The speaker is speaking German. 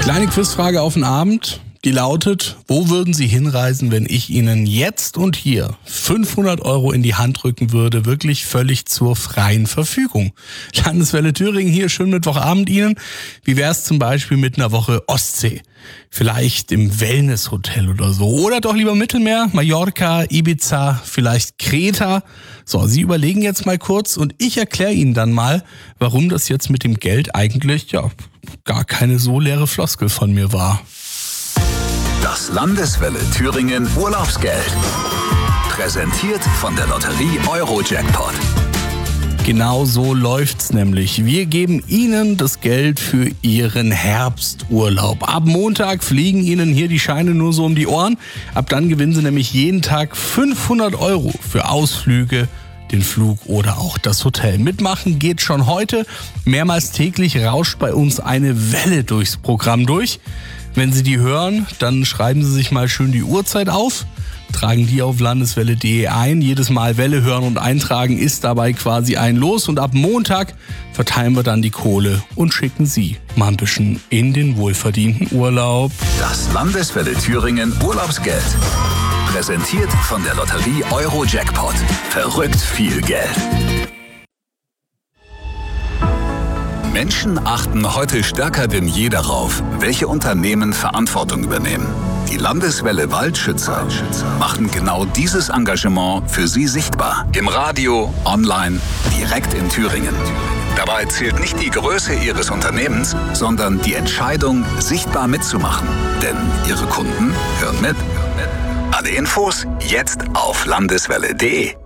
Kleine Quizfrage auf den Abend, die lautet: Wo würden Sie hinreisen, wenn ich Ihnen jetzt und hier 500 € in die Hand drücken würde, wirklich völlig zur freien Verfügung? Landeswelle Thüringen hier, schönen Mittwochabend Ihnen. Wie wäre es zum Beispiel mit einer Woche Ostsee? Vielleicht im Wellnesshotel oder so. Oder doch lieber Mittelmeer, Mallorca, Ibiza, vielleicht Kreta. So, Sie überlegen jetzt mal kurz und ich erkläre Ihnen dann mal, warum das jetzt mit dem Geld eigentlich gar keine so leere Floskel von mir war. Das Landeswelle Thüringen Urlaubsgeld. Präsentiert von der Lotterie Eurojackpot. Genau so läuft's nämlich. Wir geben Ihnen das Geld für Ihren Herbsturlaub. Ab Montag fliegen Ihnen hier die Scheine nur so um die Ohren. Ab dann gewinnen Sie nämlich jeden Tag 500 € für Ausflüge, den Flug oder auch das Hotel. Mitmachen geht schon heute. Mehrmals täglich rauscht bei uns eine Welle durchs Programm durch. Wenn Sie die hören, dann schreiben Sie sich mal schön die Uhrzeit auf, tragen die auf landeswelle.de ein. Jedes Mal Welle hören und eintragen ist dabei quasi ein Los. Und ab Montag verteilen wir dann die Kohle und schicken Sie mal ein bisschen in den wohlverdienten Urlaub. Das Landeswelle Thüringen Urlaubsgeld. Präsentiert von der Lotterie Eurojackpot. Verrückt viel Geld. Menschen achten heute stärker denn je darauf, welche Unternehmen Verantwortung übernehmen. Die Landeswelle Waldschützer machen genau dieses Engagement für Sie sichtbar. Im Radio, online, direkt in Thüringen. Dabei zählt nicht die Größe Ihres Unternehmens, sondern die Entscheidung, sichtbar mitzumachen. Denn Ihre Kunden hören mit. Alle Infos jetzt auf landeswelle.de.